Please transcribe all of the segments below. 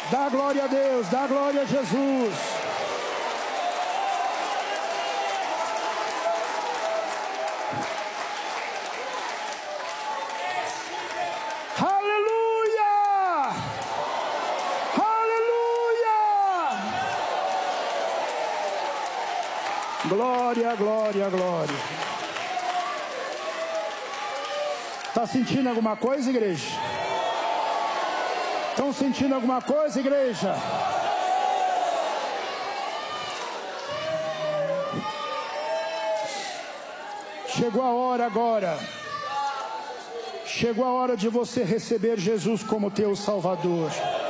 Dá glória a Deus, dá glória a Jesus. Aleluia! Aleluia! Glória, glória, glória. Está sentindo alguma coisa, igreja? Estão sentindo alguma coisa, igreja? Chegou a hora agora. Chegou a hora de você receber Jesus como teu Salvador.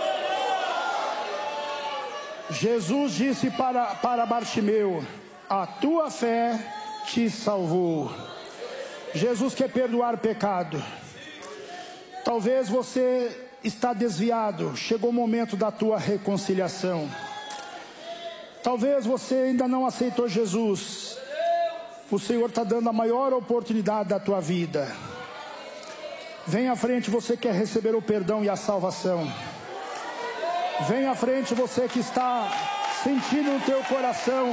Jesus disse para Bartimeu: a tua fé te salvou. Jesus quer perdoar pecado. Talvez você está desviado, chegou o momento da tua reconciliação. Talvez você ainda não aceitou Jesus. O Senhor está dando a maior oportunidade da tua vida. Vem à frente, você quer receber o perdão e a salvação. Vem à frente, você que está sentindo no teu coração.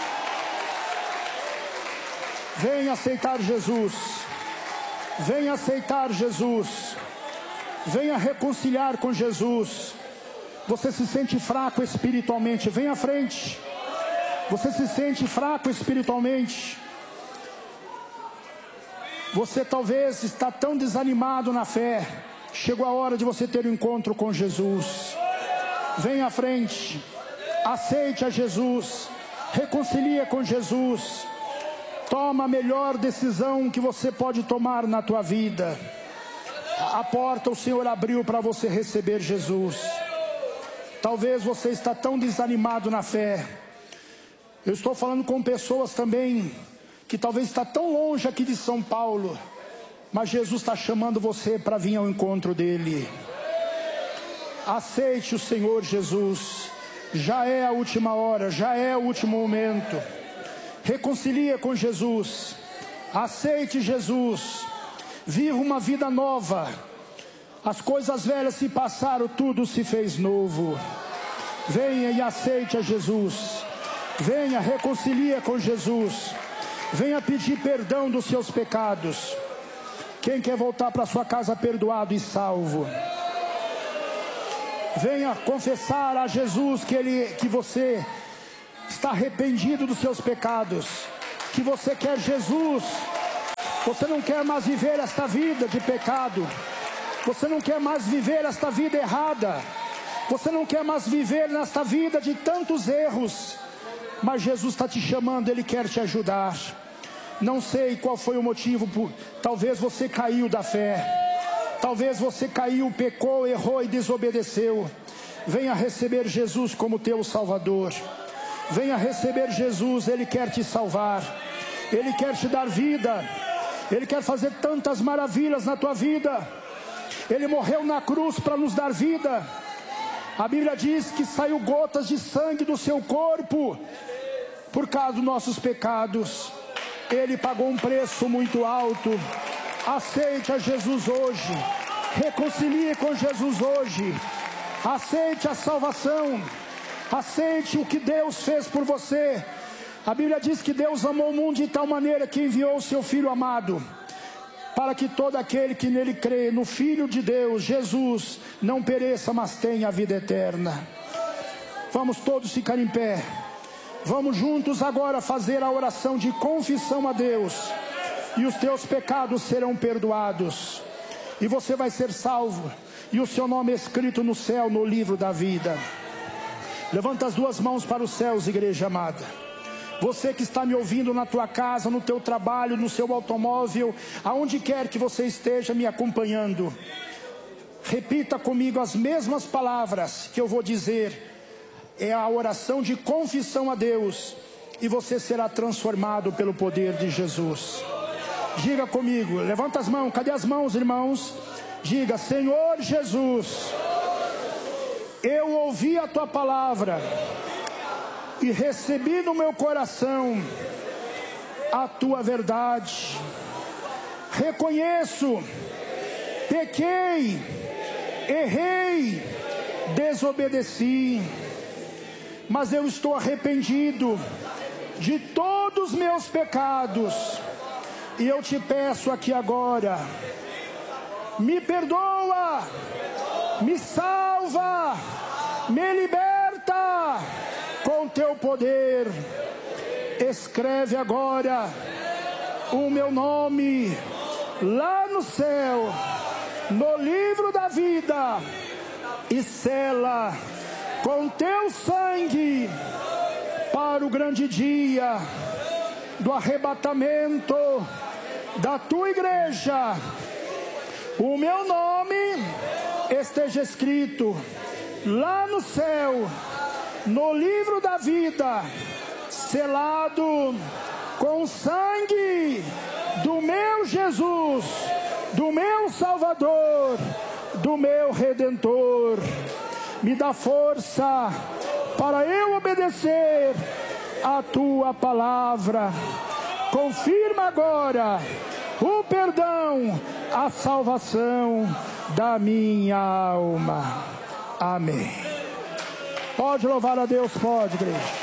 Vem aceitar Jesus. Vem aceitar Jesus. Venha reconciliar com Jesus. Você se sente fraco espiritualmente, vem à frente. Você se sente fraco espiritualmente. Você talvez está tão desanimado na fé. Chegou a hora de você ter um encontro com Jesus. Venha à frente. Aceite a Jesus. Reconcilia com Jesus. Toma a melhor decisão que você pode tomar na tua vida. A porta o Senhor abriu para você receber Jesus. Talvez você está tão desanimado na fé. Eu estou falando com pessoas também que talvez está tão longe aqui de São Paulo, mas Jesus está chamando você para vir ao encontro dele. Aceite o Senhor Jesus. Já é a última hora, já é o último momento. Reconcilia com Jesus. Aceite Jesus. Viva uma vida nova. As coisas velhas se passaram, tudo se fez novo. Venha e aceite a Jesus. Venha, reconcilia com Jesus. Venha pedir perdão dos seus pecados. Quem quer voltar para sua casa perdoado e salvo? Venha confessar a Jesus que você está arrependido dos seus pecados, que você quer Jesus. Você não quer mais viver esta vida de pecado. Você não quer mais viver esta vida errada. Você não quer mais viver nesta vida de tantos erros. Mas Jesus está te chamando, Ele quer te ajudar. Não sei qual foi o motivo. Talvez você caiu da fé. Talvez você caiu, pecou, errou e desobedeceu. Venha receber Jesus como teu Salvador. Venha receber Jesus, Ele quer te salvar. Ele quer te dar vida. Ele quer fazer tantas maravilhas na tua vida. Ele morreu na cruz para nos dar vida. A Bíblia diz que saiu gotas de sangue do seu corpo por causa dos nossos pecados. Ele pagou um preço muito alto. Aceite a Jesus hoje. Reconcilie com Jesus hoje. Aceite a salvação. Aceite o que Deus fez por você. A Bíblia diz que Deus amou o mundo de tal maneira que enviou o seu Filho amado, para que todo aquele que nele crê, no Filho de Deus, Jesus, não pereça, mas tenha a vida eterna. Vamos todos ficar em pé. Vamos juntos agora fazer a oração de confissão a Deus. E os teus pecados serão perdoados. E você vai ser salvo. E o seu nome é escrito no céu, no livro da vida. Levanta as duas mãos para os céus, igreja amada. Você que está me ouvindo na tua casa, no teu trabalho, no seu automóvel, aonde quer que você esteja me acompanhando, repita comigo as mesmas palavras que eu vou dizer. É a oração de confissão a Deus, e você será transformado pelo poder de Jesus. Diga comigo, levanta as mãos. Cadê as mãos, irmãos? Diga: Senhor Jesus, eu ouvi a tua palavra e recebi no meu coração a tua verdade. Reconheço, pequei, errei, desobedeci, mas eu estou arrependido de todos os meus pecados, e eu te peço aqui agora, me perdoa, me salva, me liberta com teu poder. Escreve agora o meu nome lá no céu, no livro da vida, e sela com teu sangue para o grande dia do arrebatamento da tua igreja. O meu nome esteja escrito lá no céu, no livro da vida, selado com o sangue do meu Jesus, do meu Salvador, do meu Redentor. Me dá força para eu obedecer a tua palavra. Confirma agora o perdão, a salvação da minha alma. Amém. Pode louvar a Deus, pode, igreja.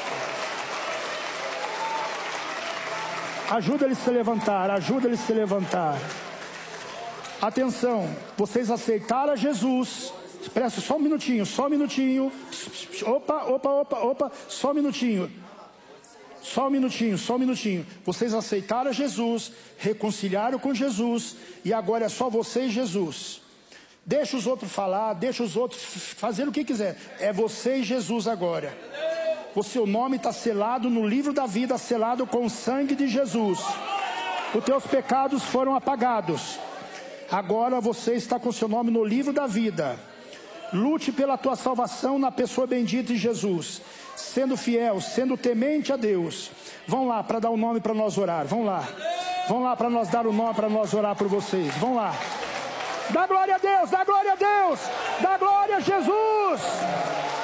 Ajuda ele a se levantar, ajuda ele a se levantar. Atenção, vocês aceitaram a Jesus. Presta só um minutinho, só um minutinho. Opa, só um minutinho. Só um minutinho. Vocês aceitaram a Jesus, reconciliaram com Jesus, e agora é só você e Jesus. Deixa os outros falar, deixa os outros fazer o que quiser. É você e Jesus agora. O seu nome está selado no livro da vida, selado com o sangue de Jesus. Os teus pecados foram apagados. Agora você está com o seu nome no livro da vida. Lute pela tua salvação na pessoa bendita de Jesus, sendo fiel, sendo temente a Deus. Vão lá para dar o nome para nós orar. Vão lá para nós dar o nome para nós orar por vocês. Vão lá. Dá glória a Deus, dá glória a Deus, dá glória a Jesus.